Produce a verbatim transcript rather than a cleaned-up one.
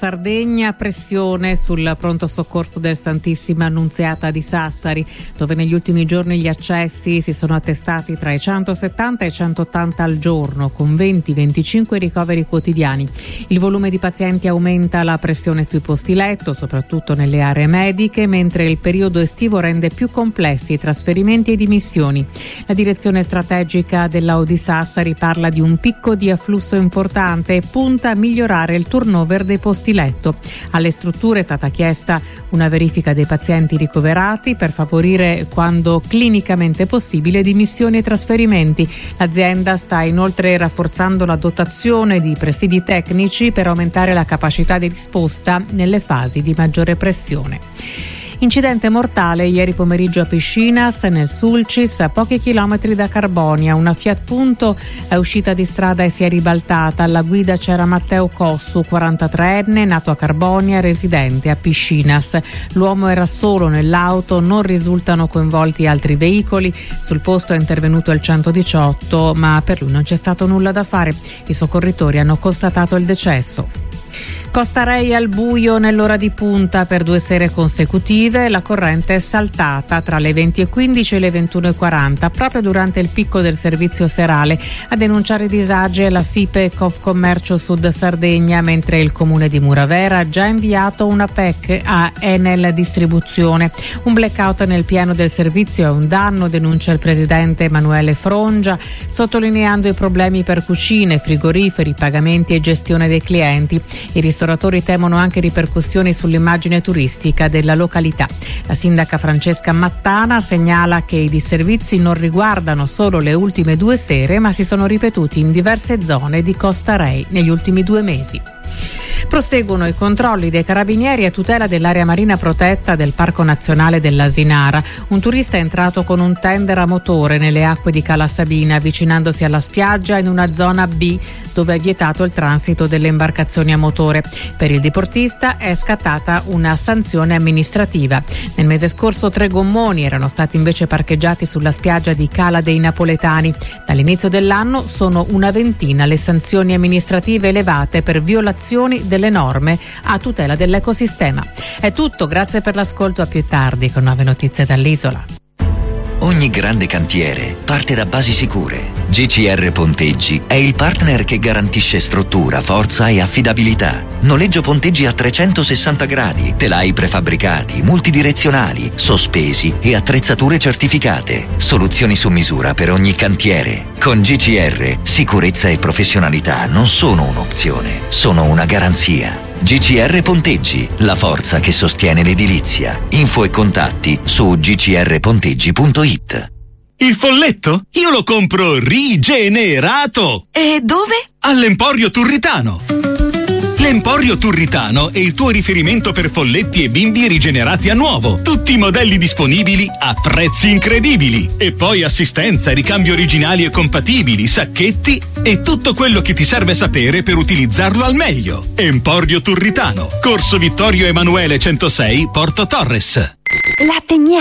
Sardegna, pressione sul pronto soccorso del Santissima Annunziata di Sassari, dove negli ultimi giorni gli accessi si sono attestati tra i centosettanta e i centottanta al giorno, con venti venticinque ricoveri quotidiani. Il volume di pazienti aumenta la pressione sui posti letto, soprattutto nelle aree mediche, mentre il periodo estivo rende più complessi i trasferimenti e dimissioni. La direzione strategica della O D I Sassari parla di un picco di afflusso importante e punta a migliorare il turnover dei posti letto. Alle strutture è stata chiesta una verifica dei pazienti ricoverati per favorire, quando clinicamente possibile, dimissioni e trasferimenti. L'azienda sta inoltre rafforzando la dotazione di presidi tecnici per aumentare la capacità di risposta nelle fasi di maggiore pressione. Incidente mortale ieri pomeriggio a Piscinas, nel Sulcis, a pochi chilometri da Carbonia. Una Fiat Punto è uscita di strada e si è ribaltata. Alla guida c'era Matteo Cossu, quarantatreenne, nato a Carbonia, residente a Piscinas. L'uomo era solo nell'auto, non risultano coinvolti altri veicoli. Sul posto è intervenuto il centodiciotto, ma per lui non c'è stato nulla da fare. I soccorritori hanno constatato il decesso. Costa Rei al buio nell'ora di punta per due sere consecutive. La corrente è saltata tra le venti e quindici e le ventuno e quaranta, proprio durante il picco del servizio serale. A denunciare i disagi è la FIPE Confcommercio Sud Sardegna, mentre il comune di Muravera ha già inviato una P E C a Enel Distribuzione. Un blackout nel piano del servizio è un danno, denuncia il presidente Emanuele Frongia, sottolineando i problemi per cucine, frigoriferi, pagamenti e gestione dei clienti. I ristoratori temono anche ripercussioni sull'immagine turistica della località. La sindaca Francesca Mattana segnala che i disservizi non riguardano solo le ultime due sere, ma si sono ripetuti in diverse zone di Costa Rei negli ultimi due mesi. Proseguono i controlli dei carabinieri a tutela dell'area marina protetta del Parco Nazionale dell'Asinara. Un turista è entrato con un tender a motore nelle acque di Cala Sabina, avvicinandosi alla spiaggia in una zona B dove è vietato il transito delle imbarcazioni a motore. Per il diportista è scattata una sanzione amministrativa. Nel mese scorso tre gommoni erano stati invece parcheggiati sulla spiaggia di Cala dei Napoletani. Dall'inizio dell'anno sono una ventina le sanzioni amministrative elevate per violazioni delle norme a tutela dell'ecosistema. È tutto, grazie per l'ascolto, a più tardi con nuove notizie dall'isola. Ogni grande cantiere parte da basi sicure. G C R Ponteggi è il partner che garantisce struttura, forza e affidabilità. Noleggio ponteggi a trecentosessanta gradi, telai prefabbricati, multidirezionali, sospesi e attrezzature certificate. Soluzioni su misura per ogni cantiere. Con G C R, sicurezza e professionalità non sono un'opzione, sono una garanzia. G C R Ponteggi, la forza che sostiene l'edilizia. Info e contatti su g c r ponteggi punto i t. Il folletto? Io lo compro rigenerato! E dove? All'Emporio Turritano. L'Emporio Turritano è il tuo riferimento per folletti e bimbi rigenerati a nuovo. Tutti i modelli disponibili a prezzi incredibili. E poi assistenza, ricambi originali e compatibili, sacchetti e tutto quello che ti serve sapere per utilizzarlo al meglio. Emporio Turritano, Corso Vittorio Emanuele centosei, Porto Torres. Latte mia.